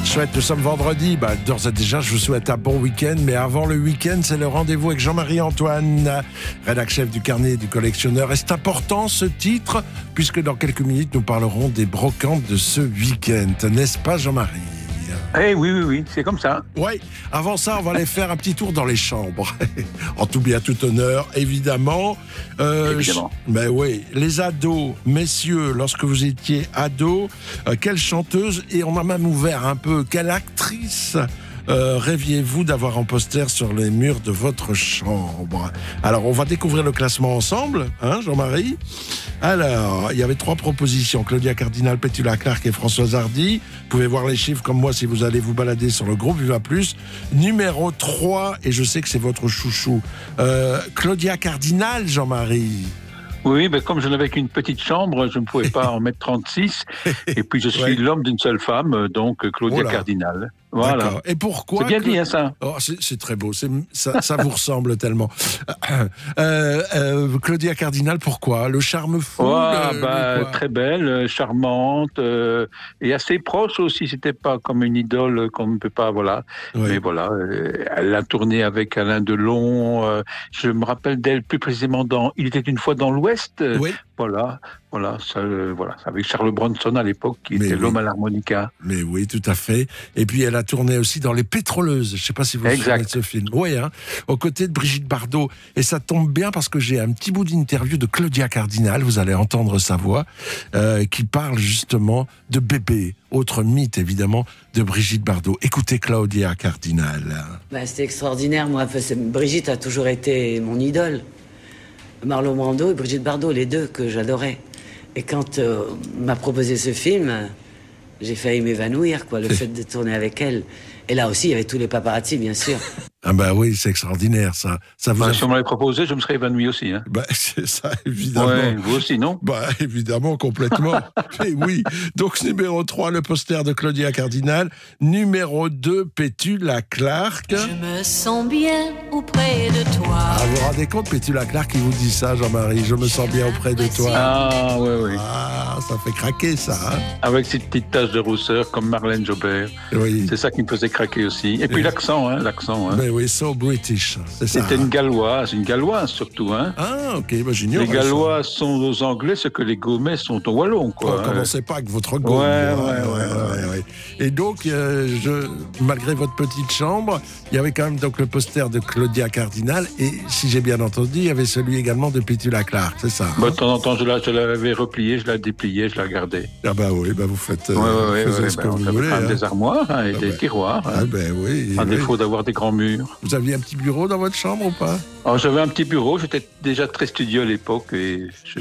Chouette, nous sommes vendredi. D'ores et déjà, je vous souhaite un bon week-end. Mais avant le week-end, c'est le rendez-vous avec Jean-Marie Antoine, rédacteur chef du Carnet du collectionneur. Et c'est important ce titre, puisque dans quelques minutes, nous parlerons des brocantes de ce week-end. N'est-ce pas, Jean-Marie ? Eh oui, c'est comme ça. Oui, avant ça, on va aller faire un petit tour dans les chambres. En tout bien, tout honneur, évidemment. Évidemment. Mais oui, les ados, messieurs, lorsque vous étiez ados, quelle chanteuse, et on a même ouvert un peu, quelle actrice rêviez-vous d'avoir en poster sur les murs de votre chambre ? Alors, on va découvrir le classement ensemble, hein, Jean-Marie ? Alors, il y avait 3 propositions, Claudia Cardinal, Petula Clark et Françoise Hardy. Vous pouvez voir les chiffres comme moi si vous allez vous balader sur le groupe Viva Plus. Numéro 3, et je sais que c'est votre chouchou, Claudia Cardinal, Jean-Marie. Oui, mais comme je n'avais qu'une petite chambre, je ne pouvais pas en mettre 36. Et puis je suis l'homme d'une seule femme, donc Claudia Cardinal. Voilà. D'accord. Et pourquoi C'est bien dit, hein, ça. Oh, c'est très beau. Ça vous ressemble tellement. Claudia Cardinal, pourquoi ? Le charme fou très belle, charmante, et assez proche aussi. C'était pas comme une idole qu'on ne peut pas, voilà. Oui. Mais voilà, elle a tourné avec Alain Delon. Je me rappelle d'elle plus précisément dans Il était une fois dans l'Ouest. Oui. Voilà, avec Charles Bronson à l'époque, qui était l'homme à l'harmonica. Mais oui, tout à fait. Et puis elle a tourné aussi dans Les Pétroleuses. Je ne sais pas si vous vous souvenez de ce film. Oui, hein, aux côtés de Brigitte Bardot. Et ça tombe bien parce que j'ai un petit bout d'interview de Claudia Cardinal, vous allez entendre sa voix, qui parle justement de Bébé, autre mythe évidemment de Brigitte Bardot. Écoutez Claudia Cardinal. C'était extraordinaire, moi. Brigitte a toujours été mon idole. Marlon Brando et Brigitte Bardot, les deux que j'adorais. Et quand on m'a proposé ce film, j'ai failli m'évanouir, le fait de tourner avec elle. Et là aussi, il y avait tous les paparazzi, bien sûr. Ah oui, c'est extraordinaire, ça. Si on m'avait proposé, je me serais évanoui aussi. Hein. C'est ça, évidemment. Ouais, vous aussi, non ? Évidemment, complètement. Et oui. Donc, numéro 3, le poster de Claudia Cardinal. Numéro 2, Petula Clark. Je me sens bien auprès de toi. Vous vous rendez compte, Petula Clark, qui vous dit ça, Jean-Marie ? Je me sens bien auprès de toi. Ah, oui. Ah, ça fait craquer, ça. Hein ? Avec ces petites taches de rousseur, comme Marlène Jobert. Oui. C'est ça qui me faisait craquer aussi. Et puis l'accent. Mais oui, so British, c'est ça. C'était une Galloise surtout. Hein. Ah, ok, j'ignore. Les Gallois sont aux Anglais ce que les Gaumais sont aux Wallons, quoi. Commencez pas avec votre Gaume. Ouais. Et donc, malgré votre petite chambre, il y avait quand même donc le poster de Claudia Cardinal, et si j'ai bien entendu, il y avait celui également de Petula Clark, c'est ça. De temps en temps, je l'avais replié, je la déplié, je la gardais. Ah oui, vous faites ce que vous voulez. Hein. Des armoires et des tiroirs. Ah oui. À défaut d'avoir des grands murs. Vous aviez un petit bureau dans votre chambre ou pas ? Alors, j'avais un petit bureau, j'étais déjà très studieux à l'époque et je